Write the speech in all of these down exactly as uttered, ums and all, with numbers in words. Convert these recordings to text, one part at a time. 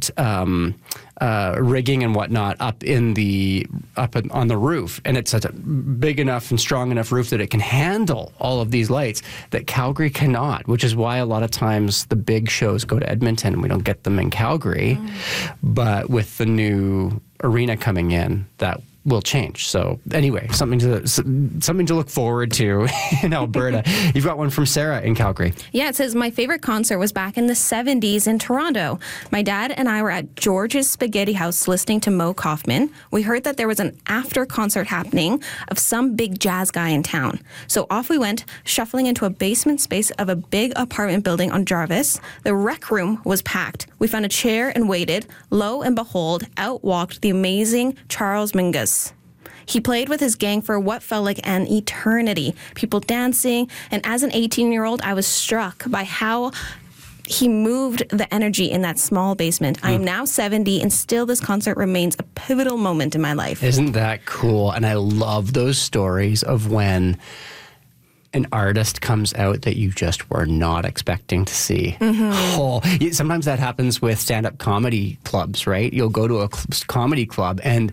light um, uh, rigging and whatnot up in the up in, on the roof, and it's a big enough and strong enough roof that it can handle all of these lights that Calgary cannot, which is why a lot of times the big shows go to Edmonton and we don't get them in Calgary. Mm. But with the new arena coming in, that will change. So anyway, something to something to look forward to in Alberta. You've got one from Sarah in Calgary. Yeah, it says, my favorite concert was back in the seventies in Toronto. My dad and I were at George's Spaghetti House listening to Mo Kaufman. We heard that there was an after concert happening of some big jazz guy in town. So off we went, shuffling into a basement space of a big apartment building on Jarvis. The rec room was packed. We found a chair and waited. Lo and behold, out walked the amazing Charles Mingus. He played with his gang for what felt like an eternity, people dancing, and as an eighteen-year-old, I was struck by how he moved the energy in that small basement. Mm. I am now seventy, and still this concert remains a pivotal moment in my life. Isn't that cool? And I love those stories of when an artist comes out that you just were not expecting to see. Mm-hmm. Oh, sometimes that happens with stand-up comedy clubs, right? You'll go to a comedy club and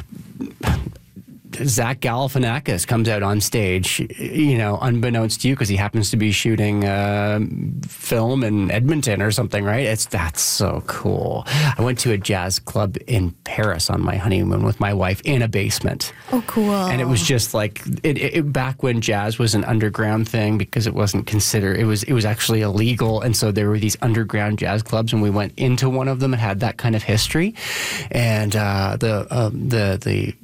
Zach Galifianakis comes out on stage, you know, unbeknownst to you because he happens to be shooting uh, film in Edmonton or something, right? It's that's so cool. I went to a jazz club in Paris on my honeymoon with my wife in a basement. Oh, cool. And it was just like, it, it, back when jazz was an underground thing because it wasn't considered, it was, it was actually illegal. And so there were these underground jazz clubs and we went into one of them and had that kind of history. And uh, the, um, the, the,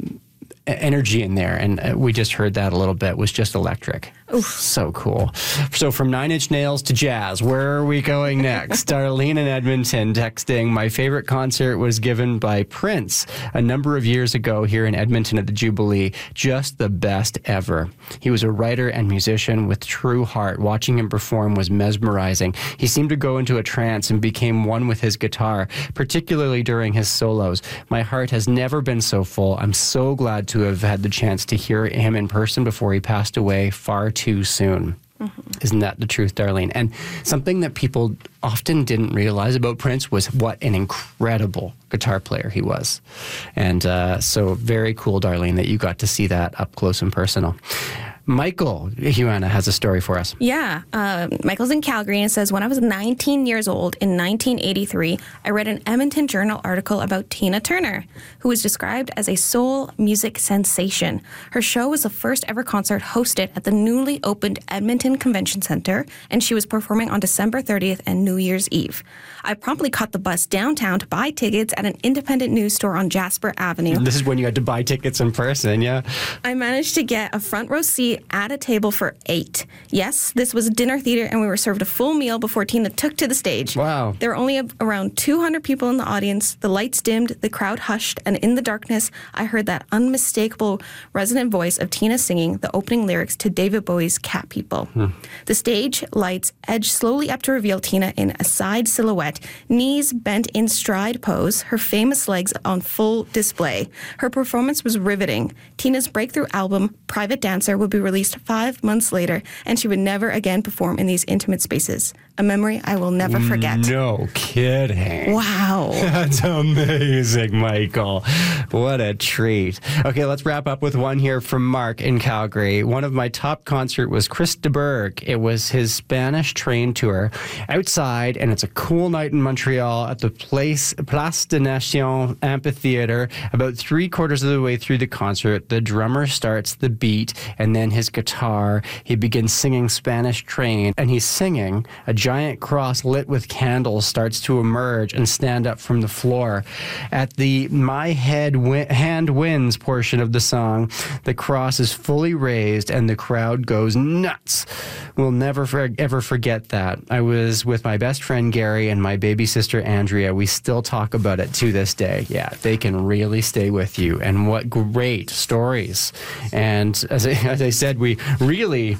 energy in there, and we just heard that a little bit, was just electric. Oof. So cool. So from Nine Inch Nails to jazz, where are we going next? Darlene in Edmonton texting, my favorite concert was given by Prince a number of years ago here in Edmonton at the Jubilee. Just the best ever. He was a writer and musician with true heart. Watching him perform was mesmerizing. He seemed to go into a trance and became one with his guitar, particularly during his solos. My heart has never been so full. I'm so glad to have had the chance to hear him in person before he passed away far too soon. Mm-hmm. Isn't that the truth, Darlene? And something that people often didn't realize about Prince was what an incredible guitar player he was. And uh, so very cool, Darlene, that you got to see that up close and personal. Michael, Huana, has a story for us. Yeah. Uh, Michael's in Calgary and says, when I was nineteen years old in nineteen eighty-three, I read an Edmonton Journal article about Tina Turner, who was described as a soul music sensation. Her show was the first ever concert hosted at the newly opened Edmonton Convention Centre, and she was performing on December thirtieth and New Year's Eve. I promptly caught the bus downtown to buy tickets at an independent news store on Jasper Avenue. This is when you had to buy tickets in person, yeah? I managed to get a front row seat at a table for eight. Yes, this was a dinner theater, and we were served a full meal before Tina took to the stage. Wow. There were only a, around two hundred people in the audience. The lights dimmed, the crowd hushed, and in the darkness, I heard that unmistakable resonant voice of Tina singing the opening lyrics to David Bowie's Cat People. Hmm. The stage lights edged slowly up to reveal Tina in a side silhouette, knees bent in stride pose, her famous legs on full display. Her performance was riveting. Tina's breakthrough album, Private Dancer, would be released five months later, and she would never again perform in these intimate spaces. A memory I will never forget. No kidding. Wow. That's amazing, Michael. What a treat. Okay, let's wrap up with one here from Mark in Calgary. One of my top concert was Chris de Burgh. It was his Spanish train tour outside, and it's a cool night in Montreal at the Place, Place des Nations Amphitheater. About three quarters of the way through the concert, the drummer starts the beat, and then his guitar. He begins singing Spanish Train, and he's singing. A giant cross lit with candles starts to emerge and stand up from the floor. At the My Head Wi- Hand Wins portion of the song, the cross is fully raised and the crowd goes nuts. We'll never for- ever forget that. I was with my best friend Gary and my baby sister Andrea. We still talk about it to this day. Yeah, they can really stay with you. And what great stories. And as I, as I said, we really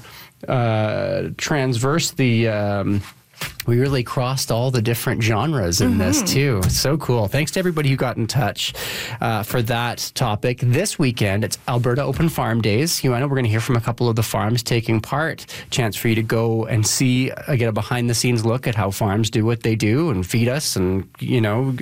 uh, transverse the... Um, we really crossed all the different genres in mm-hmm. this, too. So cool. Thanks to everybody who got in touch uh, for that topic. This weekend, it's Alberta Open Farm Days. You know, we're going to hear from a couple of the farms taking part. Chance for you to go and see, uh, get a behind-the-scenes look at how farms do what they do and feed us and, you know,